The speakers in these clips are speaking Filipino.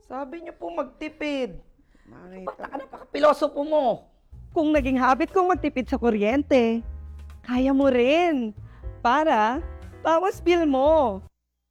Sabi niyo po magtipid. Bakit napaka-pilosopo mo? Kung naging habit kong magtipid sa kuryente, kaya mo rin. Para bawas bill mo.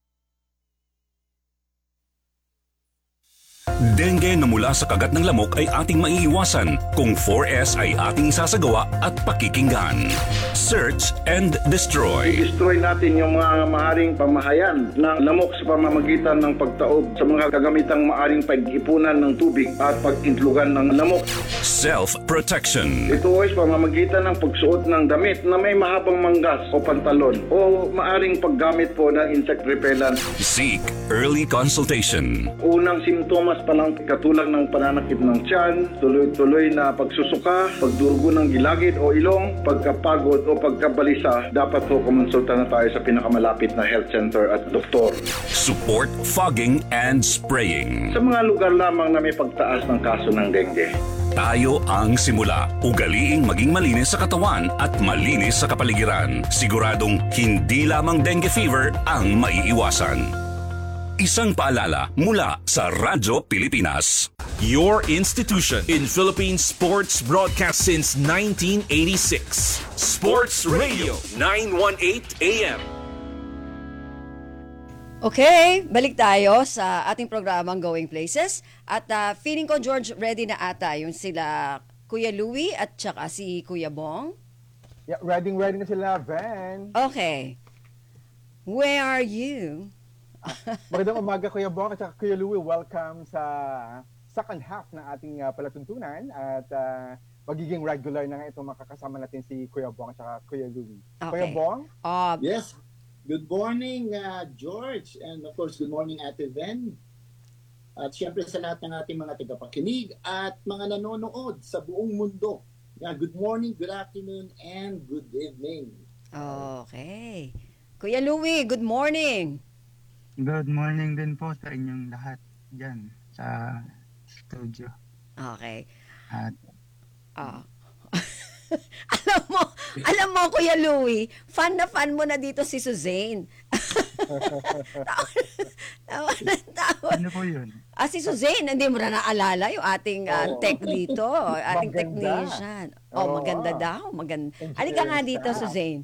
Dengue na mula sa kagat ng lamok ay ating maiiwasan kung 4S ay ating isasagawa at pakikinggan. Search and destroy. Destroy natin yung mga maaring pamahayan ng lamok sa pamamagitan ng pagtaob sa mga kagamitang maaring pag-ipunan ng tubig at pag-intlugan ng lamok. Self-protection. Ito ay sa pamamagitan ng pagsuot ng damit na may mahabang manggas o pantalon o maaring paggamit po ng insect repellent. Seek early consultation. Unang simptomas pa lang katulad ng pananakit ng tiyan, tuloy-tuloy na pagsusuka, pagdurugo ng gilagid o ilong, pagkapagod o pagkabalisa, dapat po kumonsulta na tayo sa pinakamalapit na health center at doktor. Support fogging and spraying. Sa mga lugar lamang na may pagtaas ng kaso ng dengue. Tayo ang simula. Ugaliing maging malinis sa katawan at malinis sa kapaligiran. Siguradong hindi lamang dengue fever ang maiiwasan. Isang paalala mula sa Radyo Pilipinas. Your institution in Philippine sports broadcast since 1986. Sports Radio 918 AM. Okay, balik tayo sa ating programang Going Places. At feeling ko, George, ready na ata yung sila Kuya Louie at saka si Kuya Bong. Yeah, ready na sila, Van. Okay. Where are you? Magandang umaga, Kuya Bong at saka Kuya Louie. Welcome sa second half ng ating palatuntunan at magiging regular na nga itong makakasama natin si Kuya Bong at saka Kuya Louie. Okay. Kuya Bong? Yes. Good morning, George. And of course, good morning, Ate Ven. At syempre sa lahat ng ating mga tagapakinig at mga nanonood sa buong mundo. Yeah, good morning, good afternoon, and good evening. Okay. Kuya Louie, good morning. Good morning din po sa inyong lahat dyan sa studio. Okay. At alam mo, Kuya Louie, fan na fan mo na dito si Suzanne. tawa. ano po yun? Si Suzanne, hindi mo na naalala yung ating tech dito, ating Maganda. technician. Maganda daw. Maganda. Halika nga dito, Suzanne.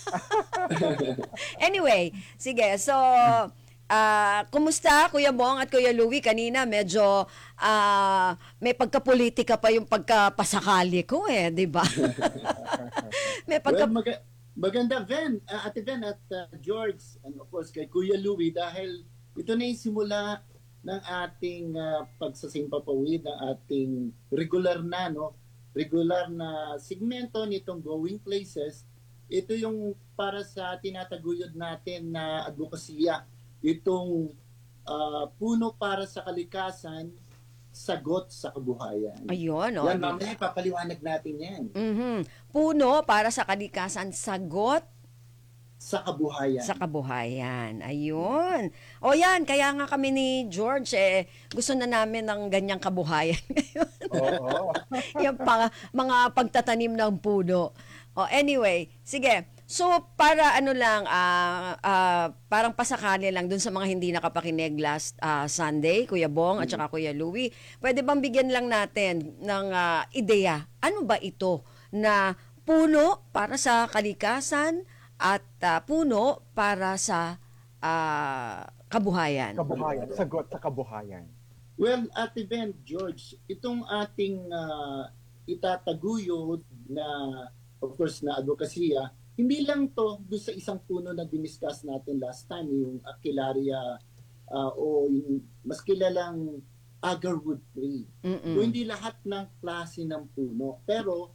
Anyway, sige. So, kumusta, Kuya Bong at Kuya Louie? Kanina medyo may pagkapolitika pa yung pagkapasakali ko di ba? May pagka... Well, maganda, Ven, Ate Ven at George, and of course kay Kuya Louie, dahil ito na yung simula ng ating pagsasimpapawid, ng ating regular na segmento nitong Going Places. Ito yung para sa tinataguyod natin na advokasya. Itong puno para sa kalikasan, sagot sa kabuhayan. Ayun, Yan, mamaya papaliwanag natin yan. Puno para sa kalikasan, sagot Sa kabuhayan. sa kabuhayan. Ayun. Yan, kaya nga kami ni George, gusto na namin ng ganyang kabuhayan ngayon. Oo. Yung mga pagtatanim ng puno. Anyway, sige. So, para parang pasakali lang dun sa mga hindi nakapakinig last Sunday, Kuya Bong at saka Kuya Louie, pwede bang bigyan lang natin ng ideya? Ano ba ito na puno para sa kalikasan at puno para sa kabuhayan? Kabuhayan. Sagot sa kabuhayan. Well, Ate Ben, George, itong ating itataguyod na, of course, na advokasya, hindi lang to doon sa isang puno na diniscuss natin last time, yung Aquilaria o yung mas kilalang agarwood tree. Hindi lahat ng klase ng puno. Pero